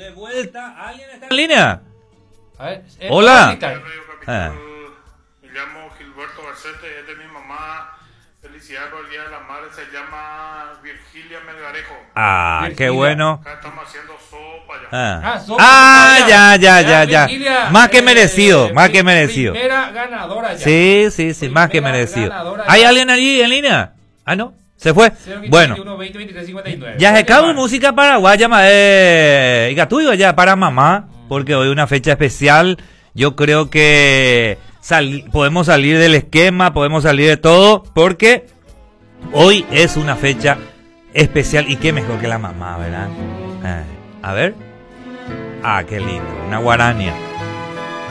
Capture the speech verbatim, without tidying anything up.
De vuelta, ¿alguien está en línea? A ver, eh, Hola. Ah. Me llamo Gilberto Garcete, es de mi mamá. Felicidades por el Día de la Madre, se llama Virgilia Melgarejo. Ah, Virgilia. qué bueno. Acá estamos haciendo sopa ya. Ah, Ah, sopa, Ah, sopa, ya, ya, ya, ya. Virgilia, Más que eh, merecido, más pri- que merecido. Primera ganadora ya. Sí, sí, sí, más que Primera merecido. ganadora ¿Hay ya. alguien allí en línea? Ah, no, se fue. cero veinte, Bueno, veintiuno, veinte, veintitrés, cincuenta y nueve. ya se Puede acabó llamar. música paraguaya, ma, eh, y gatuigo ya para mamá, porque hoy es una fecha especial. Yo creo que sal- podemos salir del esquema, podemos salir de todo, porque hoy es una fecha especial y qué mejor que la mamá, ¿verdad? Eh, a ver. Ah, qué lindo, una guarania.